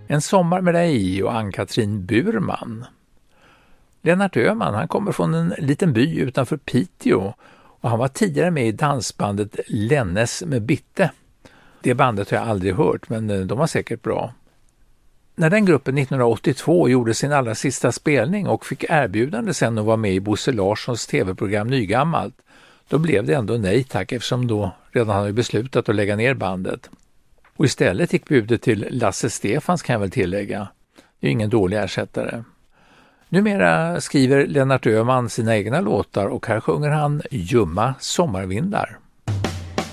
En sommar med dig och Ann-Katrin Burman. Lennart Öhman, han kommer från en liten by utanför Piteå och han var tidigare med i dansbandet Lennes med Bitte. Det bandet har jag aldrig hört, men de var säkert bra. När den gruppen 1982 gjorde sin allra sista spelning och fick erbjudande sen att vara med i Bosse Larssons tv-program Nygammalt, då blev det ändå nej tack, eftersom då redan hade beslutat att lägga ner bandet. Och istället gick budet till Lasse Stefans, kan jag väl tillägga. Det är ingen dålig ersättare. Numera skriver Lennart Öhman sina egna låtar och här sjunger han Ljumma sommarvindar.